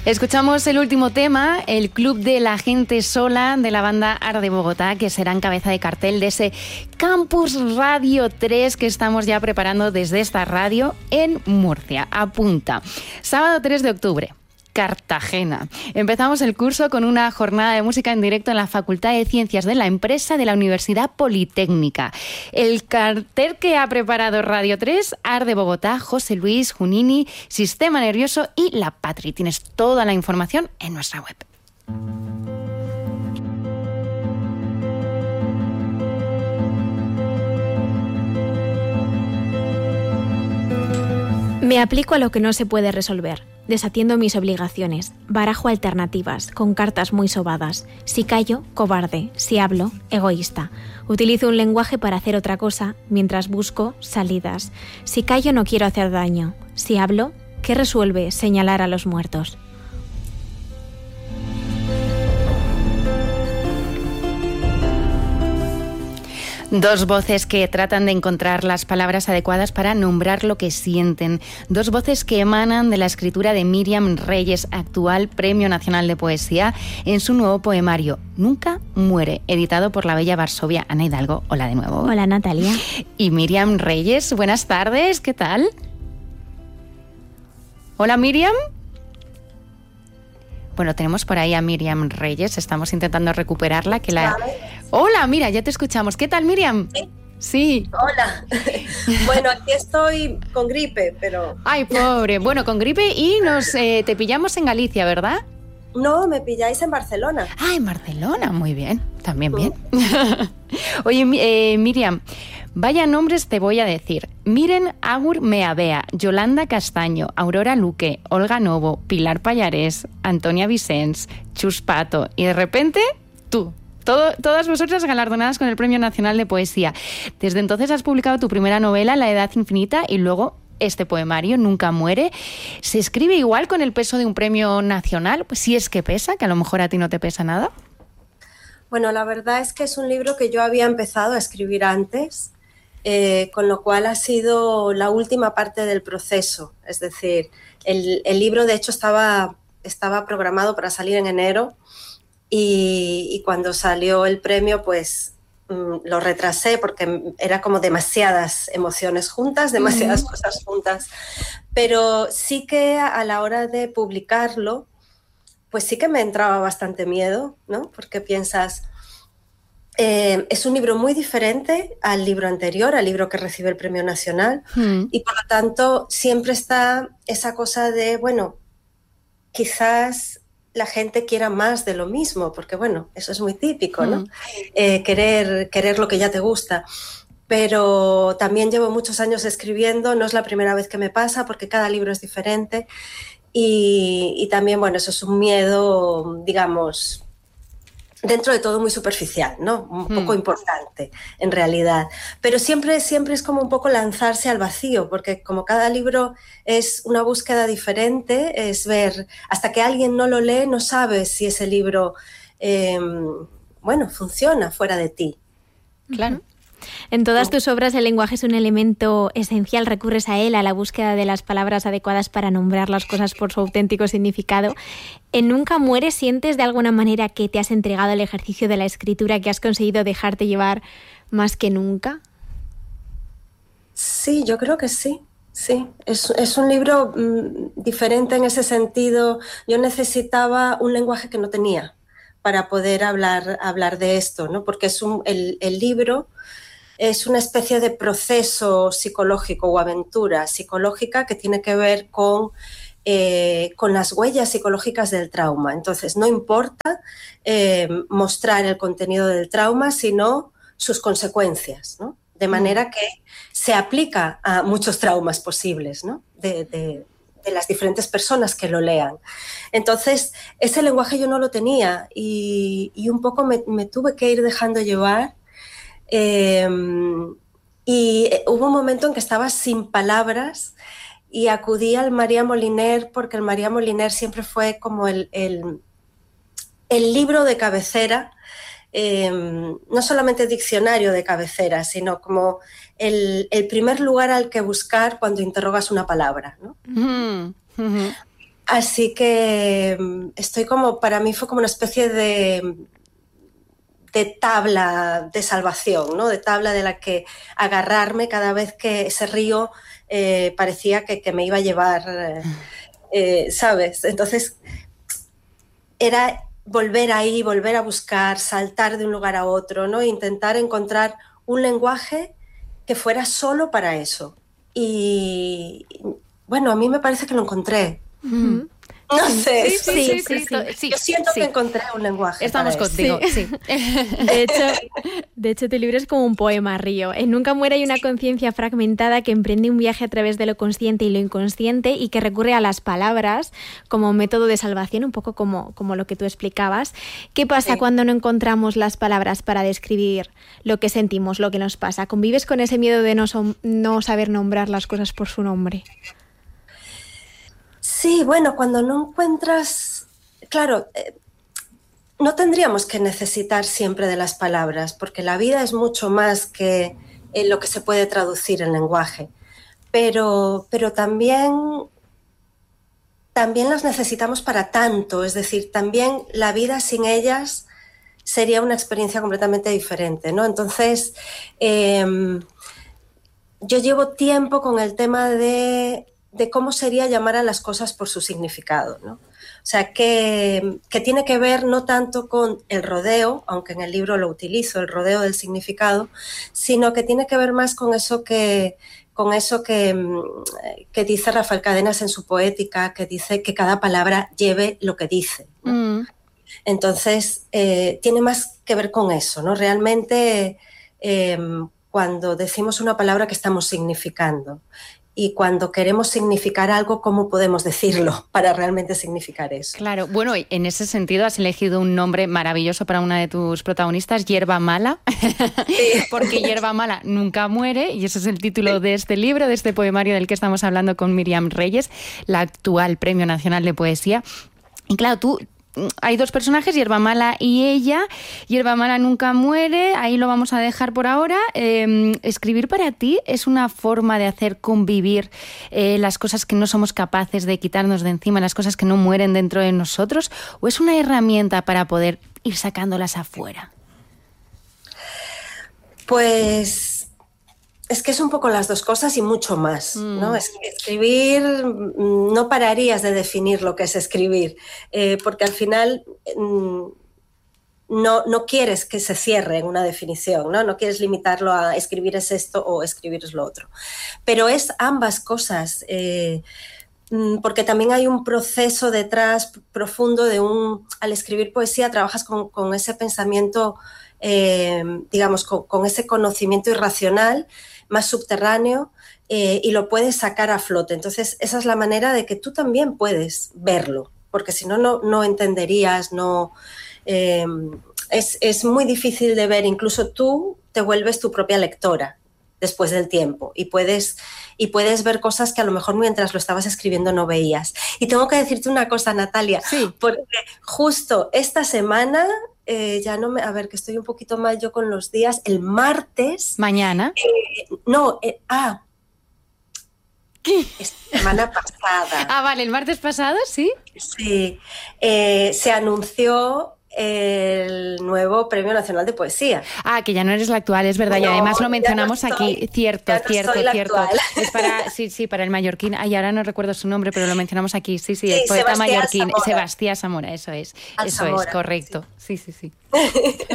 Escuchamos el último tema, el Club de la Gente Sola de la banda Arde Bogotá, que será en cabeza de cartel de ese Campus Radio 3 que estamos ya preparando desde esta radio en Murcia. Apunta, sábado 3 de octubre. Cartagena. Empezamos el curso con una jornada de música en directo en la Facultad de Ciencias de la Empresa de la Universidad Politécnica. El cartel que ha preparado Radio 3, Arde Bogotá, José Luis, Junini, Sistema Nervioso y La Patri. Tienes toda la información en nuestra web. Me aplico a lo que no se puede resolver. Desatiendo mis obligaciones, barajo alternativas, con cartas muy sobadas. Si callo, cobarde. Si hablo, egoísta. Utilizo un lenguaje para hacer otra cosa, mientras busco salidas. Si callo, no quiero hacer daño. Si hablo, ¿qué resuelve señalar a los muertos? Dos voces que tratan de encontrar las palabras adecuadas para nombrar lo que sienten. Dos voces que emanan de la escritura de Míriam Reyes, actual Premio Nacional de Poesía, en su nuevo poemario Nunca muere, editado por la bella Varsovia. Ana Hidalgo, hola de nuevo. Hola, Natalia. Y Míriam Reyes, buenas tardes, ¿qué tal? Hola, Míriam. Bueno, tenemos por ahí a Míriam Reyes, estamos intentando recuperarla. Hola, mira, ya te escuchamos. ¿Qué tal, Míriam? Sí. Hola. Bueno, aquí estoy con gripe, pero... Ay, pobre. Bueno, con gripe y te pillamos en Galicia, ¿verdad? No, me pilláis en Barcelona. Ah, en Barcelona, muy bien. También bien. Oye, Míriam, vaya nombres te voy a decir. Miren Agur Meavea, Yolanda Castaño, Aurora Luque, Olga Novo, Pilar Pallarés, Antonia Vicens, Chus Pato y de repente tú. Todas vosotras galardonadas con el Premio Nacional de Poesía. Desde entonces has publicado tu primera novela, La Edad Infinita, y luego este poemario, Nunca muere. ¿Se escribe igual con el peso de un premio nacional? Pues si es que pesa, que a lo mejor a ti no te pesa nada. Bueno, la verdad es que es un libro que yo había empezado a escribir antes, con lo cual ha sido la última parte del proceso. Es decir, el libro de hecho estaba programado para salir en enero y cuando salió el premio pues lo retrasé porque era como demasiadas emociones juntas, demasiadas cosas juntas. Pero sí que a la hora de publicarlo, pues sí que me entraba bastante miedo, ¿no? Porque piensas, es un libro muy diferente al libro anterior, al libro que recibe el Premio Nacional, y por lo tanto siempre está esa cosa de, bueno, quizás la gente quiera más de lo mismo, porque bueno, eso es muy típico, ¿no? Querer lo que ya te gusta. Pero también llevo muchos años escribiendo, no es la primera vez que me pasa, porque cada libro es diferente. Y también, bueno, eso es un miedo, digamos, dentro de todo muy superficial, ¿no? Un poco importante, en realidad. Pero siempre es como un poco lanzarse al vacío, porque como cada libro es una búsqueda diferente, es ver, hasta que alguien no lo lee, no sabes si ese libro, funciona fuera de ti. Claro. En todas tus obras el lenguaje es un elemento esencial, recurres a él, a la búsqueda de las palabras adecuadas para nombrar las cosas por su auténtico significado. ¿En Nunca muere sientes de alguna manera que te has entregado al ejercicio de la escritura, que has conseguido dejarte llevar más que nunca? Sí, yo creo que sí. Sí, es un libro diferente en ese sentido. Yo necesitaba un lenguaje que no tenía para poder hablar de esto, ¿no? Porque el libro es una especie de proceso psicológico o aventura psicológica que tiene que ver con las huellas psicológicas del trauma. Entonces, no importa mostrar el contenido del trauma, sino sus consecuencias, ¿no? De manera que se aplica a muchos traumas posibles, ¿no? de las diferentes personas que lo lean. Entonces, ese lenguaje yo no lo tenía y un poco me tuve que ir dejando llevar. Y hubo un momento en que estaba sin palabras y acudí al María Moliner, porque el María Moliner siempre fue como el libro de cabecera, no solamente diccionario de cabecera, sino como el primer lugar al que buscar cuando interrogas una palabra, ¿no? Así que estoy como, para mí fue como una especie de tabla de salvación, ¿no? De tabla de la que agarrarme cada vez que ese río parecía que me iba a llevar, ¿sabes? Entonces era volver ahí, volver a buscar, saltar de un lugar a otro, ¿no? Intentar encontrar un lenguaje que fuera solo para eso. Y bueno, a mí me parece que lo encontré. Uh-huh. No sé. Sí. Yo siento que encontré un lenguaje. Estamos contigo, sí. De hecho, tu libro es como un poema, Río. En Nunca muere hay una conciencia fragmentada que emprende un viaje a través de lo consciente y lo inconsciente y que recurre a las palabras como método de salvación, un poco como lo que tú explicabas. ¿Qué pasa cuando no encontramos las palabras para describir lo que sentimos, lo que nos pasa? ¿Convives con ese miedo de no saber nombrar las cosas por su nombre? Sí, bueno, cuando no encuentras... Claro, no tendríamos que necesitar siempre de las palabras, porque la vida es mucho más que lo que se puede traducir en lenguaje. Pero también las necesitamos para tanto, es decir, también la vida sin ellas sería una experiencia completamente diferente, ¿no? Entonces, yo llevo tiempo con el tema de cómo sería llamar a las cosas por su significado, ¿no? O sea, que tiene que ver no tanto con el rodeo, aunque en el libro lo utilizo, el rodeo del significado, sino que tiene que ver más con eso que dice Rafael Cadenas en su poética, que dice que cada palabra lleve lo que dice, ¿no? Entonces, tiene más que ver con eso, ¿no? Realmente, cuando decimos una palabra, ¿qué estamos significando? Y cuando queremos significar algo, ¿cómo podemos decirlo para realmente significar eso? Claro, bueno, en ese sentido has elegido un nombre maravilloso para una de tus protagonistas, Hierba Mala, porque Hierba Mala nunca muere, y ese es el título de este libro, de este poemario del que estamos hablando con Míriam Reyes, la actual Premio Nacional de Poesía. Y claro, hay dos personajes, Hierba Mala y ella. Hierba Mala nunca muere, ahí lo vamos a dejar por ahora. ¿Escribir para ti es una forma de hacer convivir las cosas que no somos capaces de quitarnos de encima, las cosas que no mueren dentro de nosotros? ¿O es una herramienta para poder ir sacándolas afuera? Pues es que es un poco las dos cosas y mucho más, ¿no? Escribir, no pararías de definir lo que es escribir, porque al final no quieres que se cierre en una definición, ¿no? No quieres limitarlo a escribir es esto o escribir es lo otro. Pero es ambas cosas, porque también hay un proceso detrás profundo al escribir poesía trabajas con ese pensamiento, digamos, con ese conocimiento irracional, más subterráneo, y lo puedes sacar a flote. Entonces, esa es la manera de que tú también puedes verlo, porque si no entenderías, es muy difícil de ver. Incluso tú te vuelves tu propia lectora después del tiempo y puedes ver cosas que a lo mejor mientras lo estabas escribiendo no veías. Y tengo que decirte una cosa, Natalia, porque justo esta semana... a ver, que estoy un poquito mal yo con los días. El martes... ¿Mañana? Semana pasada. Ah, vale, el martes pasado, ¿sí? Sí. Se anunció el nuevo Premio Nacional de Poesía. Ah, que ya no eres la actual, es verdad, y además lo mencionamos aquí. Cierto. Es para el mallorquín. Ay, ahora no recuerdo su nombre, pero lo mencionamos aquí. Sí, el poeta mallorquín, Sebastián Zamora, eso es. Eso Zamora, es, correcto. Sí.